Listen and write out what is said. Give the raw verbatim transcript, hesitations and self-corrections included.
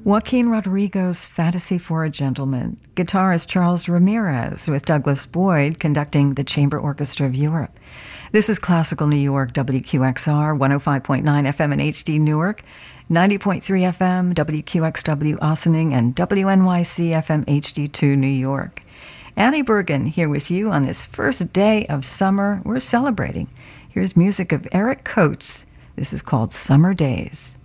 Joaquin Rodrigo's Fantasy for a Gentleman, guitarist Charles Ramirez with Douglas Boyd conducting the Chamber Orchestra of Europe. This is Classical New York, W Q X R, one oh five point nine F M in H D Newark, ninety point three F M, W Q X W Ossining, and W N Y C F M H D two New York. Annie Bergen here with you on this first day of summer. We're celebrating. Here's music of Eric Coates. This is called Summer Days.